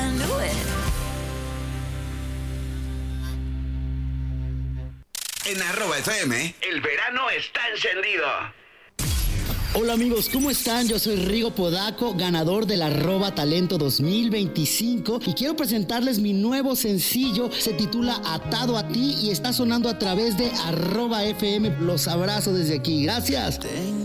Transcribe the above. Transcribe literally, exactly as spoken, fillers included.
can do it. En arroba F M, el verano está encendido. Hola amigos, ¿cómo están? Yo soy Rigo Podaco, ganador del arroba talento dos mil veinticinco y quiero presentarles mi nuevo sencillo. Se titula Atado a ti y está sonando a través de arroba F M. Los abrazo desde aquí. Gracias.